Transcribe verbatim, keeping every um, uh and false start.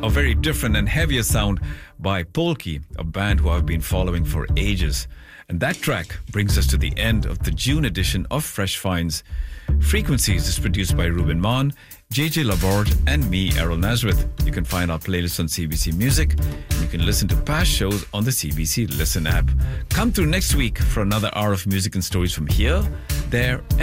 a very different and heavier sound by Polki, a band who I've been following for ages. And that track brings us to the end of the June edition of Fresh Finds. Frequencies is produced by Ruben Mann, J J Laborde, and me, Errol Nazareth. You can find our playlist on C B C Music, and you can listen to past shows on the C B C Listen app. Come through next week for another hour of music and stories from here, there, and